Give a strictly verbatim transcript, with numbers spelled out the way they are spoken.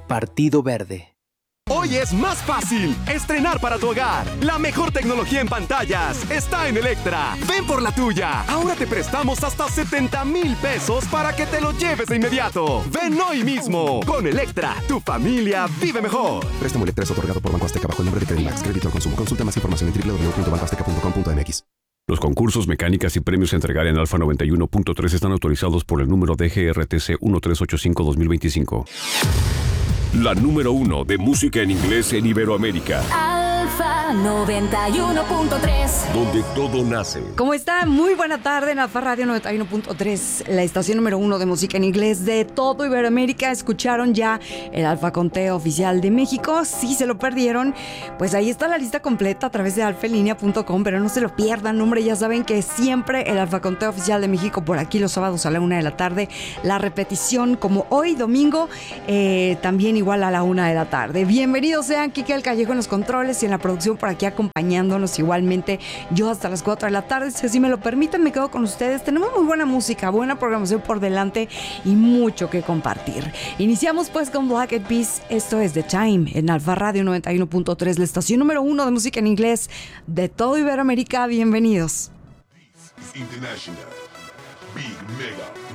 Partido Verde. Hoy es más fácil estrenar para tu hogar. La mejor tecnología en pantallas está en Electra. Ven por la tuya. Ahora te prestamos hasta setenta mil pesos para que te lo lleves de inmediato. Ven hoy mismo. Con Electra, tu familia vive mejor. Préstamo Electra es otorgado por Banco Azteca bajo el nombre de Credimax. Crédito al consumo. Consulta más información en doble u doble u doble u punto banco azteca punto com punto m x. Los concursos, mecánicas y premios a entregar en Alfa noventa y uno punto tres están autorizados por el número D G R T C uno tres ocho cinco guión dos mil veinticinco. La número uno de música en inglés en Iberoamérica. Alfa noventa y uno punto tres. Donde todo nace. ¿Cómo están? Muy buena tarde en Alfa Radio noventa y uno punto tres, la estación número uno de música en inglés de todo Iberoamérica. Escucharon ya el Alfa Conteo Oficial de México. Si se lo perdieron, pues ahí está la lista completa a través de alfa en línea punto com, pero no se lo pierdan, hombre, ya saben que siempre el Alfa Conteo Oficial de México por aquí los sábados a la una de la tarde. La repetición como hoy, domingo, eh, también igual a la una de la tarde. Bienvenidos sean, Kike El Callejo en los controles y en la producción por aquí acompañándonos igualmente. Yo hasta las cuatro de la tarde, si así me lo permiten, me quedo con ustedes. Tenemos muy buena música, buena programación por delante y mucho que compartir. Iniciamos pues con Black Eyed Peas. Esto es The Time en Alfa Radio noventa y uno punto tres, la estación número uno de música en inglés de todo Iberoamérica. Bienvenidos. International Big Mega